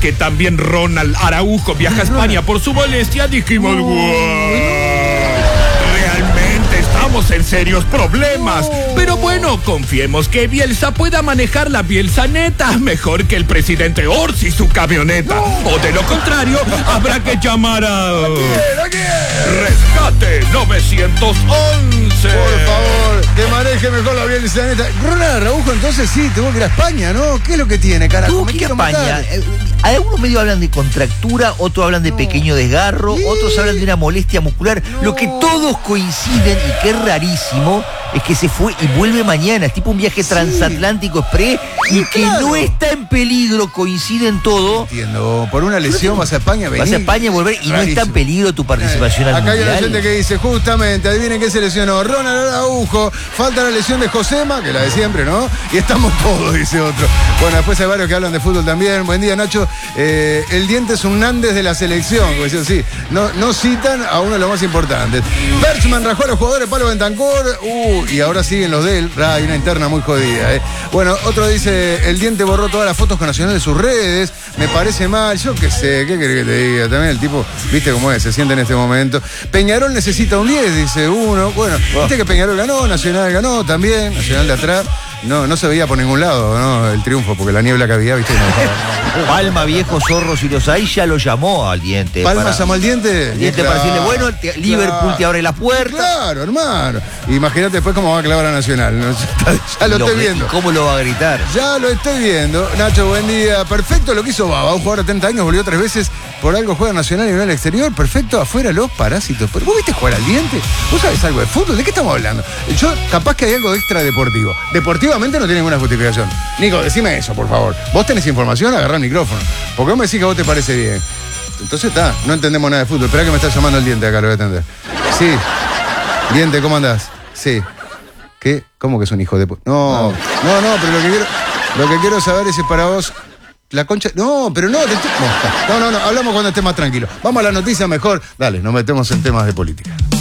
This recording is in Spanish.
que también Ronald Araujo viaja a España por su molestia, dijimos, realmente estamos en serios problemas. Pero bueno, confiemos que Bielsa pueda manejar la Bielsaneta mejor que el presidente Orsi su camioneta. O de lo contrario, habrá que llamar a... Rescate 911. Por favor, que maneje mejor la Bielsaneta. Ronald Araujo, entonces sí, tuvo que ir a España, ¿no? ¿Qué es lo que tiene, carajo? Tuvo que ir a España. Algunos medios hablan de contractura, otros hablan de pequeño desgarro, otros hablan de una molestia muscular. Lo que todos coinciden, y que es rarísimo, es que se fue y vuelve mañana. Es tipo un viaje transatlántico express y que no está en peligro, coinciden todo. Entiendo, por una lesión vas a España, venís. Vas a España y volver y no está en peligro tu participación al Acá mundial. hay una gente que dice, justamente, adivinen qué se lesionó Ronald Araujo, falta la lesión de Josema, que la de siempre, ¿no? Y estamos todos, dice otro. Bueno, después hay varios que hablan de fútbol también. Buen día, Nacho. El Diente es un Nández de la selección, como dicen, sí. No citan a uno de los más importantes. Berchman rajó a los jugadores Palo Bentancur. Y ahora siguen los de él. Hay una interna muy jodida, Bueno, otro dice, el Diente borró todas las fotos con Nacional de sus redes. Me parece mal, yo qué sé, ¿qué querés que te diga? También el tipo, viste cómo es, se siente en este momento. Peñarol necesita un 10, dice uno. Bueno, viste que Peñarol ganó, Nacional ganó también, Nacional de atrás. No se veía por ningún lado, ¿no? El triunfo, porque la niebla que había, viste. Palma, Viejo, Zorro, si los hay, ya lo llamó al Diente. ¿Palma llamó al Diente? El Diente para decirle, bueno, Liverpool te abre la puerta. Claro, hermano. Imagínate después cómo va a clavar a Nacional, ¿no? Ya lo estoy viendo. ¿Cómo lo va a gritar? Ya lo estoy viendo. Nacho, buen día. Perfecto lo que hizo Baba. Un jugador de 30 años volvió 3 veces. Por algo juega Nacional y no al exterior. Perfecto, afuera los parásitos. ¿Pero vos viste jugar al Diente? ¿Vos sabés algo de fútbol? ¿De qué estamos hablando? Yo, capaz que hay algo extra deportivo. Deportivamente no tiene ninguna justificación. Nico, decime eso, por favor. Vos tenés información, agarrá el micrófono. Porque vos me decís que a vos te parece bien. Entonces está, no entendemos nada de fútbol. Esperá que me está llamando el Diente acá, lo voy a atender. Sí. Diente, ¿cómo andás? Sí. ¿Qué? ¿Cómo que es un hijo de... No, pero lo que quiero saber es si para vos... La concha... No, pero no... No, hablamos cuando esté más tranquilo. Vamos a la noticia mejor. Dale, nos metemos en temas de política.